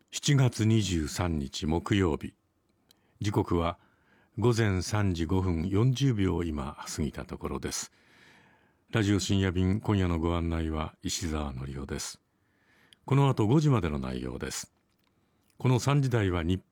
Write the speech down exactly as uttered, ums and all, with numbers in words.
しちがつにじゅうさんにち木曜日、時刻はごぜんさんじごふんよんじゅうびょう今過ぎたところです。ラジオ深夜便、今夜のご案内は石澤典夫です。この後ごじまでの内容です。このさんじ台は日本